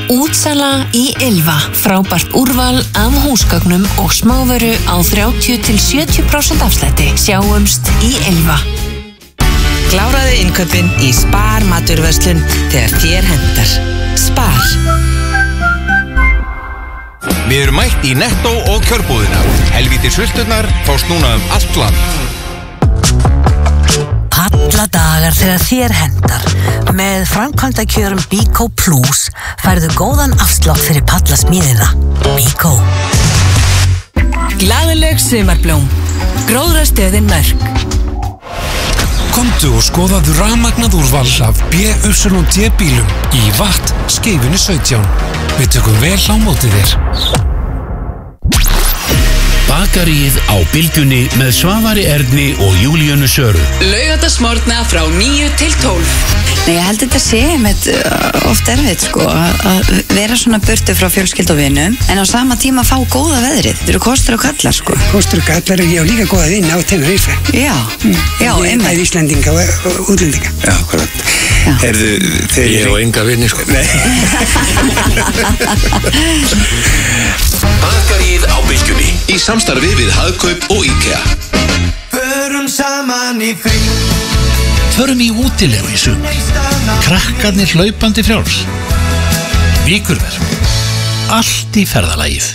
Útsala í Ylva. Frábært úrval af húsgögnum og smávöru á 30-70% afslætti. Sjáumst í Ylva. Kláraðu innkaupin í Spar matvöruverslun þegar þér hentar. Spar. Við erum mætt í Netto og Kjörbúðina. Helvíti sulturnar fást núna allt land. Alla dagar þegar þér hentar. Með framkvæmdakjörum Biko Plus færðu góðan afslátt fyrir pallasmíðina. Biko. Glaðileg sumarbljóm. Gróðrastöðin Mörk. Komdu og skoðaðu rafmagnað úrval af BYD bílum í Vatt Skeifunni 17. Við tökum vel á móti þér. Bakaríið á Bylgjunni með Svavari Erni og Júlíönu Söru. Laugardagsmorgna frá 9 til 12. Nei, ég held þetta sé oft erfitt að vera svona burtu frá fjölskyldu og vinum en á sama tíma fá góða veðrið. Þetta eru kostur og gallar Kostur og gallar, ég á líka góða vini á Tenerife. Já, einmitt. Bæði Íslendinga og útlendinga. Já, hvað? Ég og enga vini Nei. Bakaríið á Bylgjunni í samstarfi við Hagkaup og IKEA. Förum saman í frí. Förum í útilegu í sumar. Krakkarnir hlaupandi frjáls. Víkurverk. Allt í ferðalagið.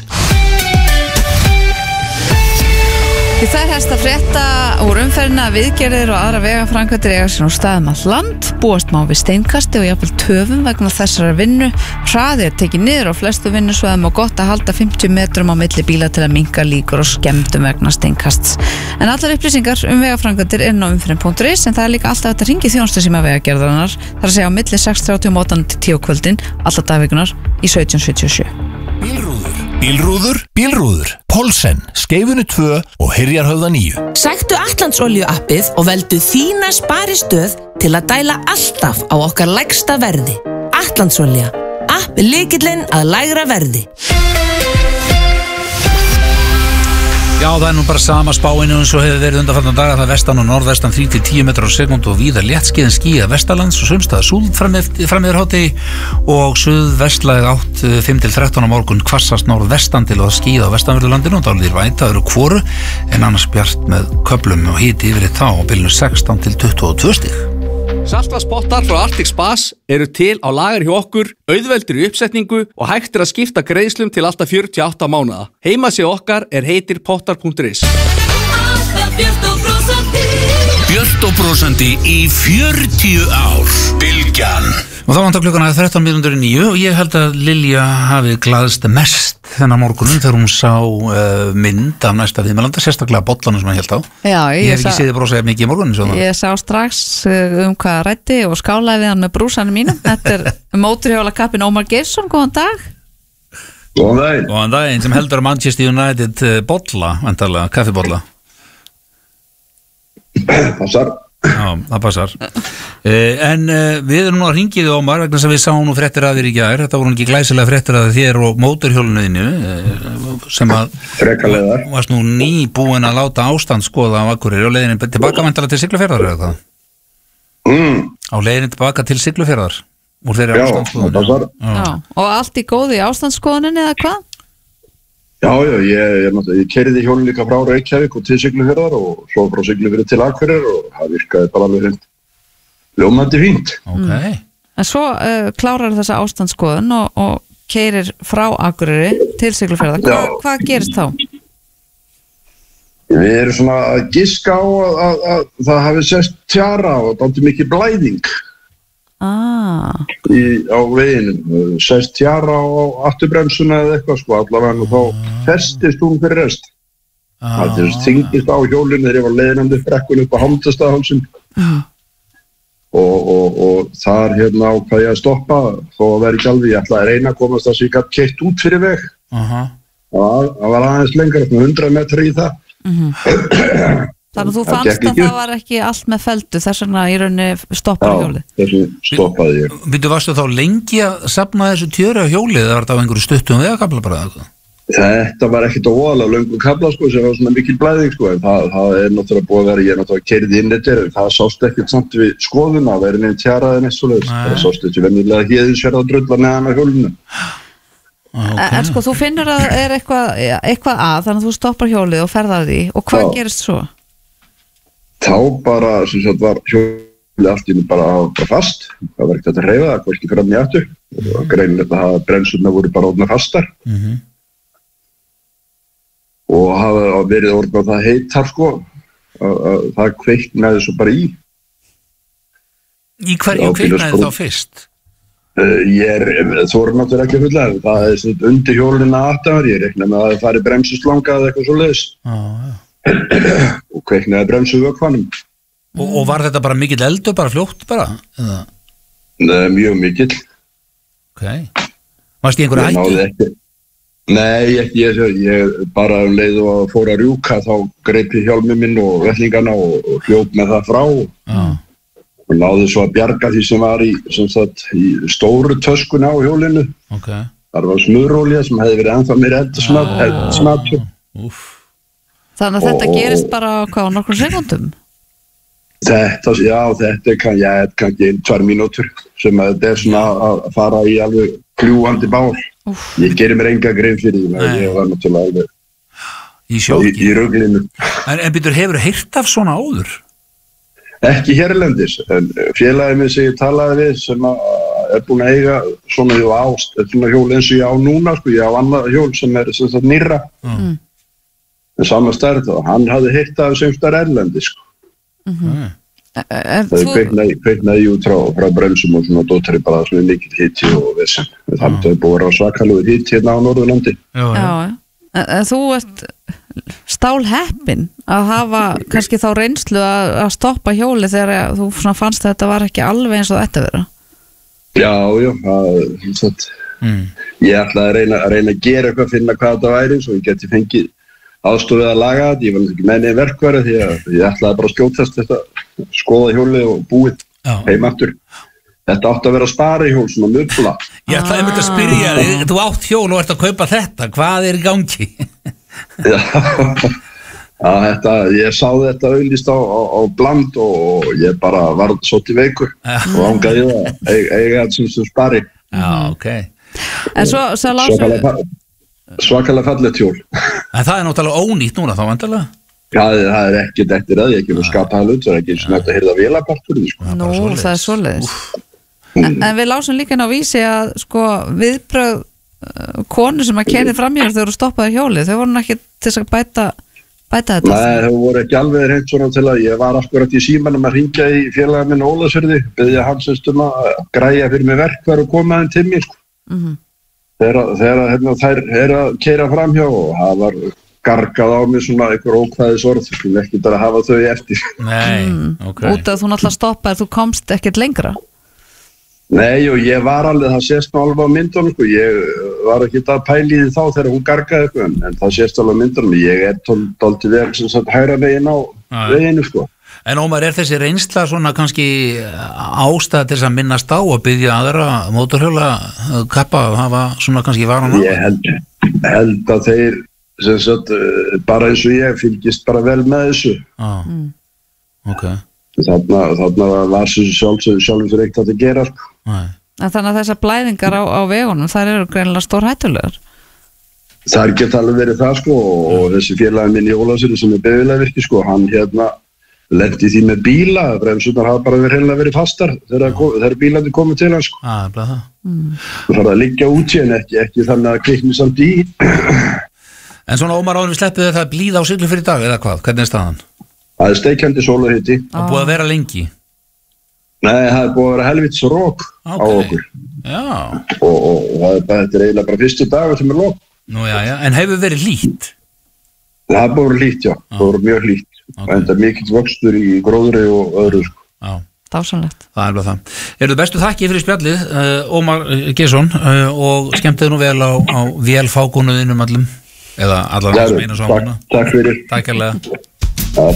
Það er helst að frétta úr umferðina að viðgerðir og aðra vegaframkvæmdir eiga sér á staðum allt land, búast má við steinkasti og jafnvel töfum vegna þessara vinnu. Hraði er tekið niður á flestu vinnusvæðum og gott að halda 50 metrum á milli bíla til að minnka líkur og skemmdum vegna steinkasts. En allar upplýsingar vegaframkvæmdir er ná umferðin.is en það er líka alltaf hægt að hringja í þjónustusíma vegagerðarinnar, þar að segja á milli 6:30 mótana til 10 kvöldin, alla dagvikunar í 1777. Bílrúður, Pólsen, Skeifunni 2 og Hyrjarhöfða 9. Sæktu Atlandsolíu appið og veldu þína sparistöð til að dæla alltaf á okkar lægsta verði. Atlandsolía, app lykillinn að lægra verði. Já, það er nú bara sama spáinu eins og hefur verið undanfarna daga. Það vestan og norðvestan 3-10 metrar á sekúndu og víða léttskeiðin skýjað vestanlands og sumstaðar súld fram yfir hádegi og suðvestlæg átt 5-13 á morgun, hvassast norðvestan til og skýjað á vestanverðu landinu og dálítil væta öðru hvoru en annars bjart með köflum og hiti yfir þá á bilinu 16 til 22 stig. Saltvatnspottar frá Arctic Spas eru til á lager hjá okkur, auðveldur í uppsetningu og hægt er að skipta greiðslum til alltaf 48 mánaða. Heimasíða okkar er heitir pottar.is. Björt og brósandi í 40 ár. Bylgjan. Og þá vantar klukkuna 13:09 og ég held að Lilja hafi glaðst mest þennan morgunum þegar hún sá mynd af næsta viðmælanda, sérstaklega bollanum sem hann hélt á. Já, ég hef ekki séð þið brosa mikið í morgunin svona. Ég sá strax hvað ræddi og skálaði við hann með brúsanum mínum. Þetta er mótorhjóla kappinn Ómar Geirsson, góðan dag. Góðan daginn, sem heldur að Manchester United bolla, vantarlega, kaffibolla. Passar. Já, það passar. En við erum nú að hringja þig, Ómar, vegna sem við sáum nú fréttir að þér í gær. Þetta voru ekki glæsilega fréttir að þér og mótorhjólunuðinu sem að varst nú nýbúin að láta ástand skoða á Akureyri og leiðinni tilbaka væntanlega til Siglufjarðar eða hvað? Á leiðinni tilbaka til Siglufjarðar úr þeirri ástandsskoðun. Já, og allt í góðu í ástandsskoðuninni eða hvað? Já, ég keyrði hjólinn líka frá Reykjavík og til Siglufjarðar og svo frá Siglufjarðar til Akureyrar og það virkaði bara alveg hreint ljómandi fínt. Okay. En svo klárar þessa ástandsskoðun og keyrir frá Akureyri til Siglufjarðar. Hvað gerist þá? Við erum svona að giska á að það hafi sest tjara og dálítið mikið blæðing á veginum. Sest tjara á afturbremsuna eða eitthvað allavega og þá festist hún fyrir rest. Það þyngist á hjólinu þegar ég var leiðinandi brekkun upp á Hamdastadhálsin og þar ákvað ég að stoppa þó að vera ekki alveg. Ég ætlaði að reyna að komast þess að ég gæti keyrt út fyrir veg. Það var aðeins lengra, 100 metrar í það. Þannig að þú fannst að það var ekki allt með feldu, þess vegna í rauninni stoppar hjólið. Já, þessi stoppaði ég. Varstu þá lengi að safna þessu tjöru á hjólið eða var þetta á einhverju stuttum vegakafla bara eitthvað? Þetta var ekkert óalega löngum kafla sko, sem var svona mikil blæðing sko, en það náttúrulega búið að vera, ég náttúrulega keyrði inn þetta, en það sást ekkert samt við skoðun að vera neinn tjaraði neitt svoleiðis, það sást þetta venjulega héðinsverða drullar neðan á hjólinu. En sko, þú finnur að það er eitthvað að, þannig að þú stoppar hjólið og ferðar því, og hvað gerist svo? Þá bara, sem sagt, var hjólið allt inn bara fast, það var ekkert að hreyfa það, hvorki fram í aftur, og greinilegt að bremsurnar voru bara orðnar fastar. Og hafa verið orðnað það heitar sko, að það kveiknaði svo bara í. Í hverju kveiknaði þá fyrst? Þú voru náttúrulega ekki að fulla, það er undir hjólina aftar, ég reikna með að það fari bremsuslanga eða eitthvað svo leiðis. Og kveiknaði bremsuvökvanum. Og var þetta bara mikill eldur, bara fljótt bara? Mjög mikill. Ok. Varst í einhverju hættu? Nei, ég bara leið og fór að rjúka, þá greip ég hjálminn minn og vellingana og hljóp með það frá og náði svo að bjarga því sem var í stóru töskuna á hjólinu. Þar var smurolía sem hefði verið ennþá meira eldsmatt. Þannig að þetta gerist bara á nokkrum sekundum? Þetta er kannski 2 mínútur sem að þetta er svona að fara í alveg fljúandi bál. Ég gerir mér enga grein fyrir því, ég var náttúrulega alveg í ruglinu. En býtur, hefur heyrt af svona áður? Ekki hérlendis, en félagið minn sem ég talaði við sem er búin að eiga svona hjól eins og ég á núna, sko, ég á annað hjól sem er sem sagt nýrra, en sama stærð og hann hafði heyrt af sem stærð erlendis, sko. Það kveiknaði út frá bremsum og svona dóttari bara svona mikill hiti og vesen. Það er búið að svakalegur hiti hérna á Norðurlandi. Já. En þú ert stálheppinn að hafa kannski þá reynslu að stoppa hjóli þegar þú fannst að þetta var ekki alveg eins og þetta vera. Já, ég ætlaði að reyna að gera eitthvað, finna hvað þetta væri, svo ég geti fengið aðstofið að laga þetta, ég var ekki með neinn verkværi því að ég ætlaði bara að skjótast þetta, skoða hjólið og búið heim aftur. Þetta átti að vera sparihjól, svona mubla. Ég ætlaði að spyrja þig, þú átt hjól og ert að kaupa þetta, hvað er í gangi? Ég sá þetta auglýst á bland og ég bara var svolítið veikur og ángaði það, eiga þetta sem spari. Já, ok. En svo lásum svakalega fallegt hjól. En það er náttúrulega ónýtt núna þá vandarlega? Já, það er ekkert eftir það, ég ekki að skapa það hlut, það er ekki eins og nægt að hyrða vélapartur. Nú, það er svoleiðis. En við lásum líka inn á vísi að sko viðbrögð konu sem að keyrði fram hjá þau voru stoppaði hjólið, þau voru ekki til þess að bæta þetta. Nei, þau voru ekki alveg reynt svona til að ég var akkurat í símanum að hringja í félaga minn Ólafsfirði, biðja hans að græja fyrir mig verkfæri og koma þeim til mér. Þegar þær er að keyra framhjá og það var gargað á mig svona einhver ókvæðisorð, þú skulle ekki bara hafa þau eftir. Nei, ok. Út að þú náttúrulega stoppaði, þú komst ekkert lengra. Nei, og ég var alveg, það sést nú alveg á myndunum, sko, ég var ekki að pæli því þá þegar hún gargaði eitthvað, en það sést alveg á myndunum, ég er dálítið vel sem sagt hægra veginn á veginu, sko. En Ómar, er þessi reynsla svona kannski ástæða til þess að minnast á að byggja aðra mótorhjóla kappa að hafa svona kannski varan á? Ég held að þeir, sem sagt, bara eins og ég fylgist bara vel með þessu. Ok. Þarna var sjálfur ekkert að gera, sko. Þannig að þessar blæðingar á vegunum, þær eru greinilega stórhættulegar. Það geta alveg verið það, sko, og þessi félagi minn í Ólafsfirði sem er bifvélavirki, sko, hann lenti því með bíla, bremsurnar hafa bara verið fastar þegar bílandi komið til hans, sko. Það þarf að liggja út í en ekki þannig að kvikni samt í. En svona Ómar, áður við sleppið það blíða á Siglufirði í dag, eða hvað? Hvernig er staðan? Það er steikjandi sólarhiti. Það búið að vera lengi? Nei, það er búið að vera helvits rók á okkur. Já. Og þetta er eiginlega bara fyrsti dagur sem er lók. Nú, já. En hefur verið hlýtt? Það er búið hlýtt, já. Það voru mjög hlýtt. Það er mikill vöxtur í gróðri og öðru, sko. Já. Dásamlegt. Það er bara það. Eru bestu þakki fyrir spjallið, Ómar Geirsson, og skemmtið nú vel á vélfákunuðinum allum, eða allar hans meina svo á hana. Takk fyrir. Takk hérlega.